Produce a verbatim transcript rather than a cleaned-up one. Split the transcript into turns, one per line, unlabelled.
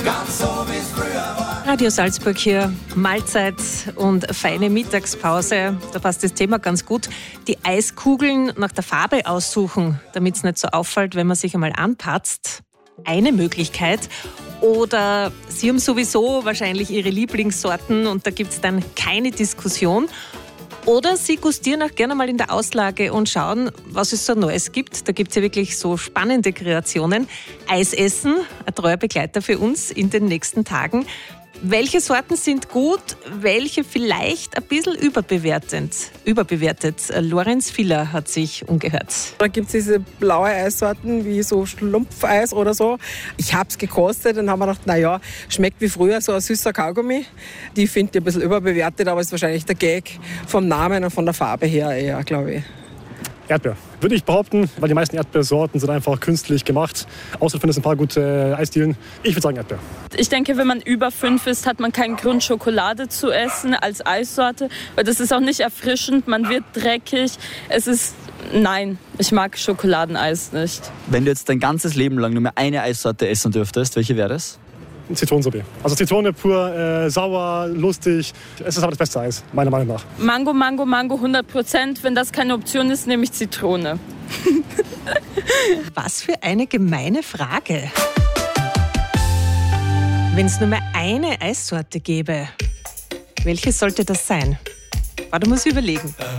ganz so wie's früher war.
Radio Salzburg hier, Mahlzeit und feine Mittagspause. Da passt das Thema ganz gut. Die Eiskugeln nach der Farbe aussuchen, damit es nicht so auffällt, wenn man sich einmal anpatzt. Eine Möglichkeit. Oder Sie haben sowieso wahrscheinlich Ihre Lieblingssorten und da gibt es dann keine Diskussion. Oder Sie gustieren auch gerne mal in der Auslage und schauen, was es so Neues gibt. Da gibt es ja wirklich so spannende Kreationen. Eisessen, ein treuer Begleiter für uns in den nächsten Tagen. Welche Sorten sind gut, welche vielleicht ein bisschen überbewertet? Überbewertet. Lorenz Filler hat sich umgehört.
Da gibt es diese blaue Eissorten wie so Schlumpfeis oder so. Ich habe es gekostet und habe mir gedacht, naja, schmeckt wie früher so ein süßer Kaugummi. Die finde ich ein bisschen überbewertet, aber ist wahrscheinlich der Gag vom Namen und von der Farbe her eher, glaube ich.
Erdbeer, würde ich behaupten, weil die meisten Erdbeersorten sind einfach künstlich gemacht. Außer findest ein paar gute äh, Eisdielen. Ich würde sagen Erdbeer.
Ich denke, wenn man über fünf ist, hat man keinen Grund, Schokolade zu essen als Eissorte. Weil das ist auch nicht erfrischend, man wird dreckig. Es ist, nein, ich mag Schokoladeneis nicht.
Wenn du jetzt dein ganzes Leben lang nur mehr eine Eissorte essen dürftest, welche wäre das?
Zitronensorbet. Also Zitrone pur, äh, sauer, lustig. Es ist aber das beste Eis, meiner Meinung nach.
Mango, Mango, Mango, hundert Prozent. Wenn das keine Option ist, nehme ich Zitrone.
Was für eine gemeine Frage. Wenn es nur mehr eine Eissorte gäbe, welche sollte das sein? Warte, muss ich überlegen.